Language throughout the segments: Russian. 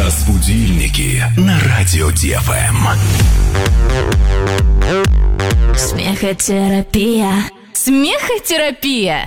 Разбудильники на радио ДФМ. Смехотерапия. Смехотерапия.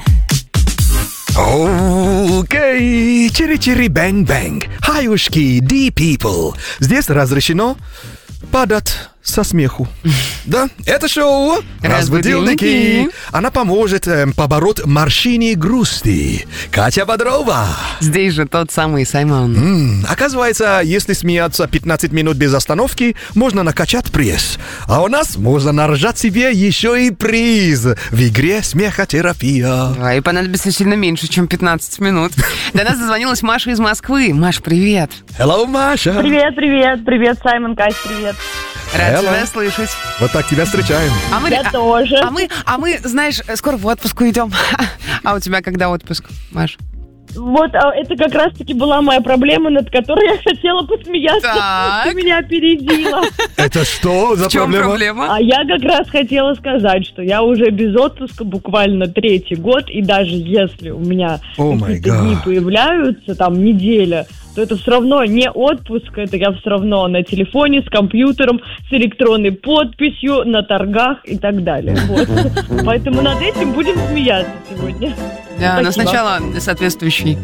Окей, чири-чири-бэнг-бэнг. Хаюшки, D-people. Здесь разрешено падать со смеху. Да, это шоу «Разбудильники». Она поможет побороть морщины грусти. Катя Бодрова. Здесь же тот самый Саймон. Оказывается, если смеяться 15 минут без остановки, можно накачать пресс. А у нас можно наржать себе еще и приз в игре «Смехотерапия». Да, и понадобится сильно меньше, чем 15 минут. До нас дозвонилась Маша из Москвы. Маш, привет. Hello, Маша. Привет, Саймон, Кать, привет. Рад тебя слышать. Вот так тебя встречаем. Я тоже. А мы, знаешь, скоро в отпуск уйдем. А у тебя когда отпуск, Маш? Вот это как раз-таки была моя проблема, над которой я хотела посмеяться. Так. Ты меня опередила. Это что за В чем проблема? А я как раз хотела сказать, что я уже без отпуска буквально 3-й год, и даже если у меня какие-то дни появляются, там неделя, то это все равно не отпуск, это я все равно на телефоне, с компьютером, с электронной подписью, на торгах и так далее. Вот. Поэтому над этим будем смеяться сегодня. Да, но Спасибо. сначала соответствующий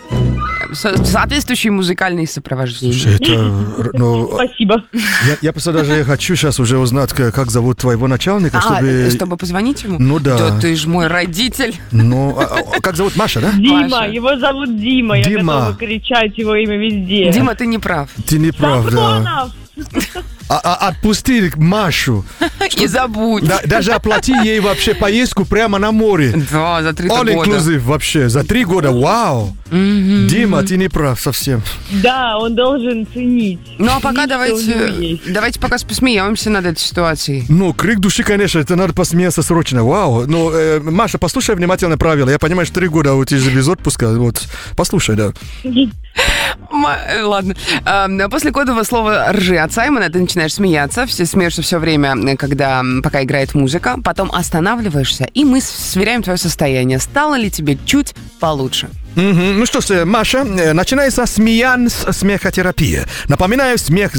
музыкальный сопровождение. Слушай, это... Спасибо. Я просто даже хочу сейчас уже узнать, как зовут твоего начальника, чтобы позвонить ему? Ну да. Да ты ж мой родитель. Ну, как зовут Маша, да? Дима, Маша. его зовут Дима. Я готова кричать его имя везде. Дима, ты не прав. Ты не прав, да. Сафонов! Отпусти Машу. И забудь. Даже оплати ей вообще поездку прямо на море. Да, за 3 All года. inclusive вообще. За 3 года. Вау. Дима, ты не прав совсем. Да, он должен ценить. Ну, а пока Ценить, что у него есть. давайте пока посмеемся над этой ситуацией. Ну, крик души, конечно, это надо посмеяться срочно. Вау. Ну, Маша, послушай внимательно правила. Я понимаю, что 3 года у тебя же без отпуска. Вот, послушай, да. Ладно. После кодового слова «ржи» от Саймона ты начинаешь смеяться, смеешься все время, пока играет музыка, потом останавливаешься, и мы сверяем твое состояние. Стало ли тебе чуть получше? Ну что ж, Маша, начинается смеян с смехотерапии. Напоминаю, смех